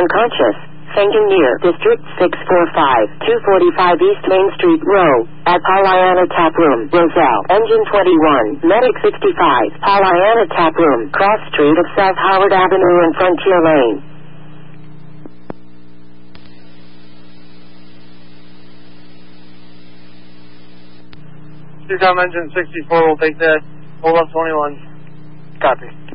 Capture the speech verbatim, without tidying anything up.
unconscious. Fainting near District six forty-five, two forty-five East Main Street, Row, at Pollyanna Tap Room, Roselle. Engine twenty-one, Medic sixty-five, Pollyanna Tap Room, cross street of South Howard Avenue and Frontier Lane. Two-Tom Engine sixty-four will take that. Hold up twenty-one. Copy.